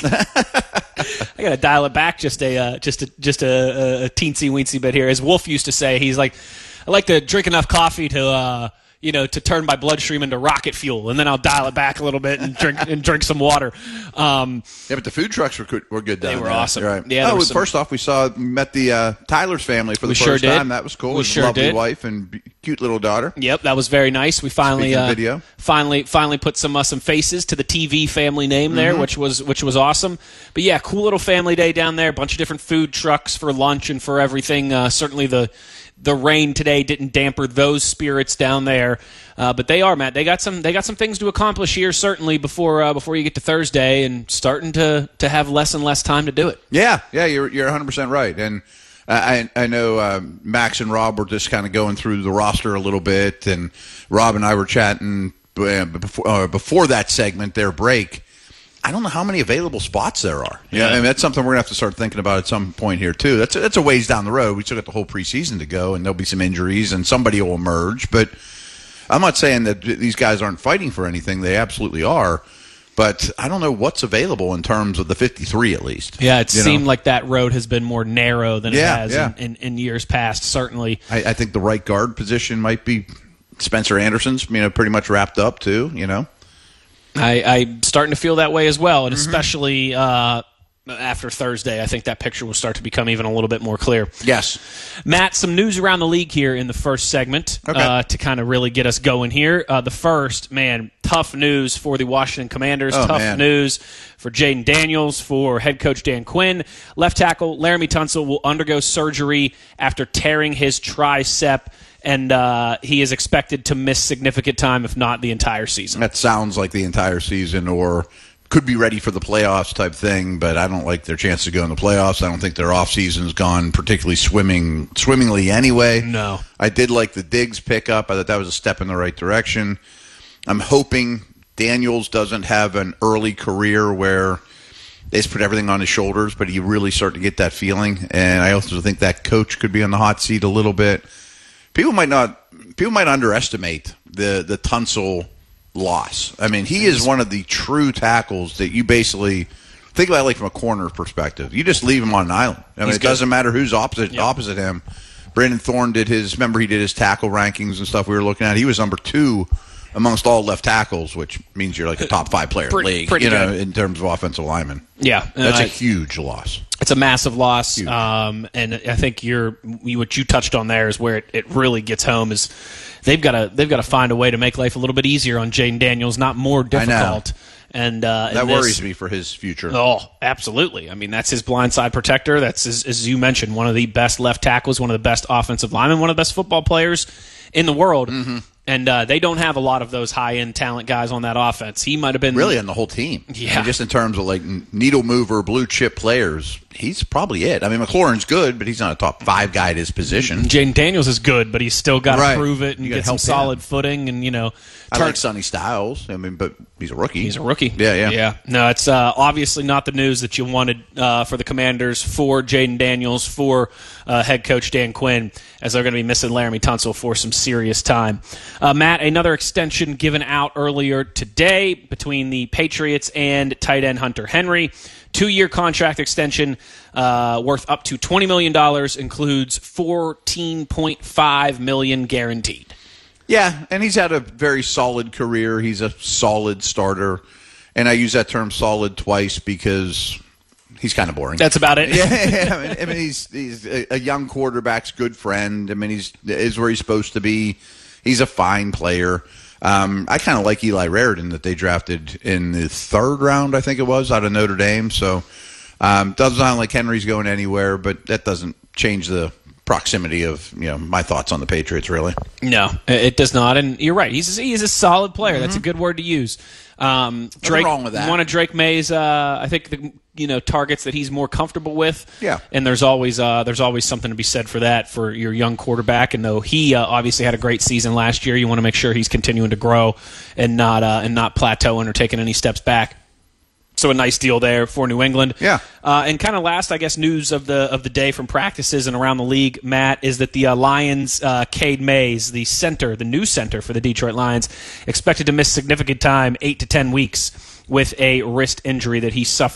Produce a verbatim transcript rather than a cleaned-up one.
I got to dial it back just a uh, just a, just a, a teensy weensy bit here. As Wolf used to say, he's like, I like to drink enough coffee to uh, you know to turn my bloodstream into rocket fuel, and then I'll dial it back a little bit and drink and drink some water. Um, yeah, but the food trucks were good, were good down They were there. awesome. Right. Yeah. Oh, some, first off, we saw met the uh, Tyler's family for the we first sure did. time. That was cool. We His sure lovely did. wife and cute little daughter. Yep, that was very nice. We finally uh, video. finally finally put some uh, some faces to the T V family name there, Mm-hmm. which was which was awesome. But yeah, cool little family day down there. A bunch of different food trucks for lunch and for everything. Uh, certainly the the rain today didn't damper those spirits down there. Uh, but they are, Matt. They got some. They got some things to accomplish here, certainly before uh, before you get to Thursday, and starting to to have less and less time to do it. Yeah, yeah, you're you're one hundred percent right. And I I know um, Max and Rob were just kind of going through the roster a little bit, and Rob and I were chatting uh, before uh, before that segment, their break. I don't know how many available spots there are. Yeah, I mean, that's something we're gonna have to start thinking about at some point here too. That's a, that's a ways down the road. We still got the whole preseason to go, and there'll be some injuries, and somebody will emerge. But I'm not saying that these guys aren't fighting for anything. They absolutely are. But I don't know what's available in terms of the fifty-three, at least. Yeah, it you seemed know? like that road has been more narrow than Yeah, it has yeah. in, in, in years past. Certainly, I, I think the right guard position might be Spencer Anderson's. You know, pretty much wrapped up too. You know. I, I'm starting to feel that way as well, and mm-hmm. especially uh, after Thursday, I think that picture will start to become even a little bit more clear. Yes. Matt, some news around the league here in the first segment okay. uh, to kind of really get us going here. Uh, the first, man, tough news for the Washington Commanders, oh, tough man. news for Jaden Daniels, for head coach Dan Quinn. Left tackle Laramie Tunsil will undergo surgery after tearing his tricep, and uh, he is expected to miss significant time, if not the entire season. That sounds like the entire season, or could be ready for the playoffs type thing, but I don't like their chance to go in the playoffs. I don't think their offseason's gone particularly swimming swimmingly anyway. No. I did like the Diggs pickup. I thought that was a step in the right direction. I'm hoping Daniels doesn't have an early career where they just put everything on his shoulders, but you really start to get that feeling. And I also think that coach could be on the hot seat a little bit. People might not. People might underestimate the the Tunsil loss. I mean, he is one of the true tackles that you basically think about, it like from a corner perspective. You just leave him on an island. I mean, He's it good. doesn't matter who's opposite Yep. opposite him. Brandon Thorne did his. Remember, he did his tackle rankings and stuff. We were looking at. He was number two amongst all left tackles, which means you're like a top five player in the Pretty- league. pretty you know, good. in terms of offensive linemen. Yeah. That's uh, a huge loss. It's a massive loss, Huge. um, and I think you're you, what you touched on there is where it, it really gets home. Is they've got to they've got to find a way to make life a little bit easier on Jaden Daniels, not more difficult. And uh, That and this, worries me for his future. Oh, absolutely. I mean, that's his blindside protector. That's, as, as you mentioned, one of the best left tackles, one of the best offensive linemen, one of the best football players in the world. Mm-hmm. And uh, they don't have a lot of those high-end talent guys on that offense. He might have been Really, on the whole team. Yeah. I mean, just in terms of like needle mover, blue chip players, he's probably it. I mean, McLaurin's good, but he's not a top five guy at his position. Jaden Daniels is good, but he's still got to Right. prove it and You gotta get some help him. solid footing. And you know, I turn- like Sonny Styles. I mean, but he's a rookie. He's a rookie. Yeah, yeah. Yeah. No, it's uh, obviously not the news that you wanted uh, for the Commanders, for Jaden Daniels, for uh, head coach Dan Quinn, as they're going to be missing Laramie Tunsil for some serious time. Uh, Matt, another extension given out earlier today between the Patriots and tight end Hunter Henry. Two-year contract extension uh, worth up to twenty million dollars, includes fourteen point five million dollars guaranteed. Yeah, and he's had a very solid career. He's a solid starter. And I use that term solid twice because he's kind of boring. That's about it. yeah, yeah, I mean, I mean he's he's a, a young quarterback's good friend. I mean, he's is where he's supposed to be. He's a fine player. Um, I kind of like Eli Raridan that they drafted in the third round, I think it was, out of Notre Dame. So um, doesn't sound like Henry's going anywhere, but that doesn't change the proximity of you know my thoughts on the Patriots, really. No, it does not. And you're right. He's he's a solid player. Mm-hmm. That's a good word to use. Um, Drake, wrong with that. One of Drake May's, uh, I think, the, you know, targets that he's more comfortable with. Yeah. And there's always uh, there's always something to be said for that for your young quarterback. And though he uh, obviously had a great season last year, you want to make sure he's continuing to grow and not uh, and not plateauing or taking any steps back. So a nice deal there for New England. Yeah. Uh, and kind of last, I guess, news of the of the day from practices and around the league, Matt, is that the uh, Lions, uh, Cade Mays, the center, the new center for the Detroit Lions, expected to miss significant time, eight to ten weeks, with a wrist injury that he suffered